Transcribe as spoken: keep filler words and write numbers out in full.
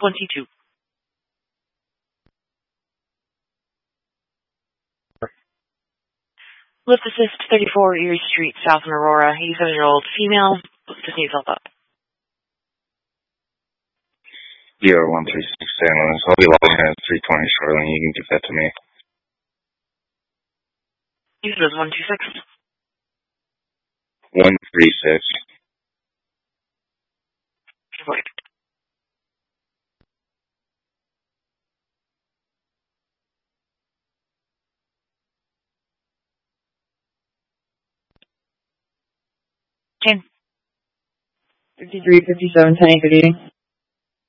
twenty-two. Lift assist, thirty-four Erie Street, South in Aurora, eighty-seven-year-old female. Just needs help up. zero one three six ambulance. I'll be logging in at three twenty shortly. You can give that to me. You said it was one two six? one three six. Wait. ten. fifty-three, fifty-seven, ten acre dating.